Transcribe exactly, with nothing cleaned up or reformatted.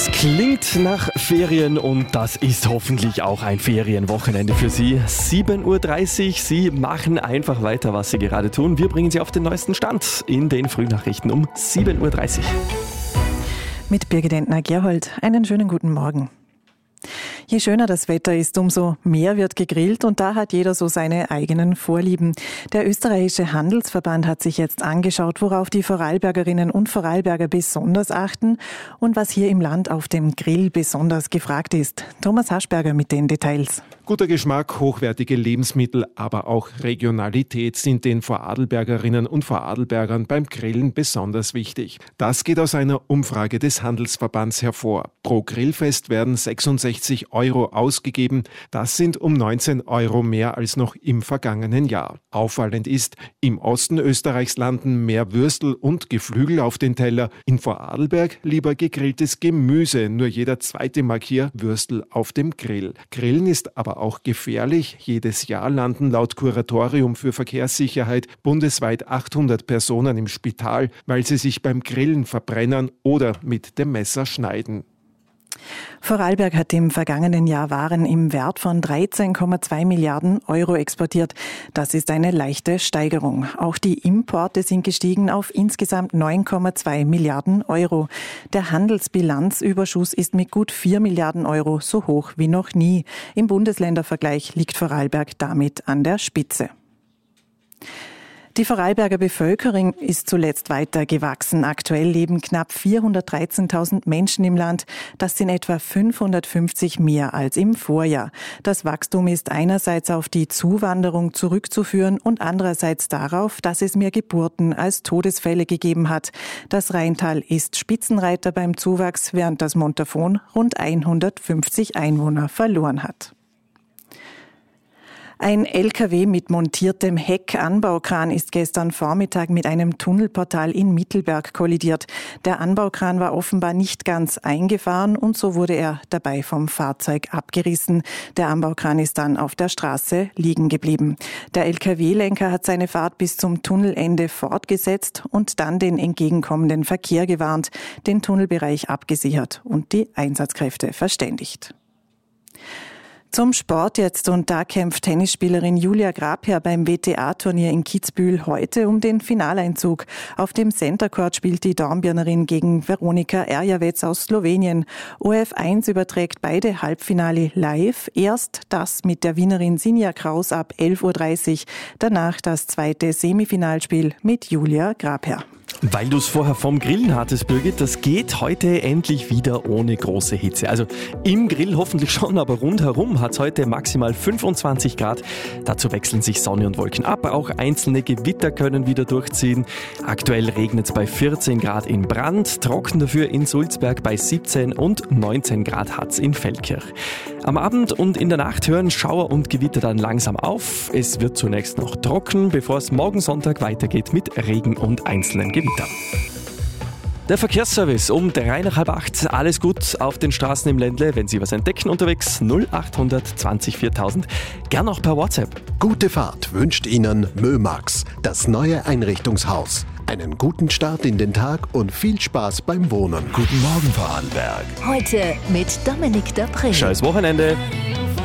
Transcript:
Klingt nach Ferien und das ist hoffentlich auch ein Ferienwochenende für Sie. sieben Uhr dreißig, Sie machen einfach weiter, was Sie gerade tun. Wir bringen Sie auf den neuesten Stand in den Frühnachrichten um sieben Uhr dreißig. Mit Birgit Entner-Gerhold. Einen schönen guten Morgen. Je schöner das Wetter ist, umso mehr wird gegrillt und da hat jeder so seine eigenen Vorlieben. Der österreichische Handelsverband hat sich jetzt angeschaut, worauf die Vorarlbergerinnen und Vorarlberger besonders achten und was hier im Land auf dem Grill besonders gefragt ist. Thomas Haschberger mit den Details. Guter Geschmack, hochwertige Lebensmittel, aber auch Regionalität sind den Vorarlbergerinnen und Vorarlbergern beim Grillen besonders wichtig. Das geht aus einer Umfrage des Handelsverbands hervor. Pro Grillfest werden sechsundsechzig Euro ausgegeben. Das sind um neunzehn Euro mehr als noch im vergangenen Jahr. Auffallend ist, im Osten Österreichs landen mehr Würstel und Geflügel auf den Teller. In Vorarlberg lieber gegrilltes Gemüse. Nur jeder zweite mag hier Würstel auf dem Grill. Grillen ist aber auch gefährlich. Jedes Jahr landen laut Kuratorium für Verkehrssicherheit bundesweit achthundert Personen im Spital, weil sie sich beim Grillen verbrennen oder mit dem Messer schneiden. Vorarlberg hat im vergangenen Jahr Waren im Wert von dreizehn Komma zwei Milliarden Euro exportiert. Das ist eine leichte Steigerung. Auch die Importe sind gestiegen auf insgesamt neun Komma zwei Milliarden Euro. Der Handelsbilanzüberschuss ist mit gut vier Milliarden Euro so hoch wie noch nie. Im Bundesländervergleich liegt Vorarlberg damit an der Spitze. Die Vorarlberger Bevölkerung ist zuletzt weiter gewachsen. Aktuell leben knapp vierhundertdreizehntausend Menschen im Land. Das sind etwa fünfhundertfünfzig mehr als im Vorjahr. Das Wachstum ist einerseits auf die Zuwanderung zurückzuführen und andererseits darauf, dass es mehr Geburten als Todesfälle gegeben hat. Das Rheintal ist Spitzenreiter beim Zuwachs, während das Montafon rund hundertfünfzig Einwohner verloren hat. Ein L K W mit montiertem Heckanbaukran ist gestern Vormittag mit einem Tunnelportal in Mittelberg kollidiert. Der Anbaukran war offenbar nicht ganz eingefahren und so wurde er dabei vom Fahrzeug abgerissen. Der Anbaukran ist dann auf der Straße liegen geblieben. Der L K W-Lenker hat seine Fahrt bis zum Tunnelende fortgesetzt und dann den entgegenkommenden Verkehr gewarnt, den Tunnelbereich abgesichert und die Einsatzkräfte verständigt. Zum Sport jetzt und da kämpft Tennisspielerin Julia Grabherr beim W T A-Turnier in Kitzbühel heute um den Finaleinzug. Auf dem Centercourt spielt die Dornbirnerin gegen Veronika Erjavec aus Slowenien. O R F eins überträgt beide Halbfinale live. Erst das mit der Wienerin Sinja Kraus ab elf Uhr dreißig. Danach das zweite Semifinalspiel mit Julia Grabherr. Weil du es vorher vom Grillen hattest, Birgit, das geht heute endlich wieder ohne große Hitze. Also im Grill hoffentlich schon, aber rundherum hat es heute maximal fünfundzwanzig Grad. Dazu wechseln sich Sonne und Wolken ab. Auch einzelne Gewitter können wieder durchziehen. Aktuell regnet es bei vierzehn Grad in Brand, trocken dafür in Sulzberg bei siebzehn und neunzehn Grad hat es in Feldkirch. Am Abend und in der Nacht hören Schauer und Gewitter dann langsam auf. Es wird zunächst noch trocken, bevor es morgen Sonntag weitergeht mit Regen und einzelnen Gewittern. Der Verkehrsservice um drei nach halb acht. Alles gut auf den Straßen im Ländle. Wenn Sie was entdecken unterwegs, null achthundert zwanzig viertausend. Gern auch per WhatsApp. Gute Fahrt wünscht Ihnen Mömax, das neue Einrichtungshaus. Einen guten Start in den Tag und viel Spaß beim Wohnen. Guten Morgen, Vorarlberg. Heute mit Dominik Dapre. Schönes Wochenende.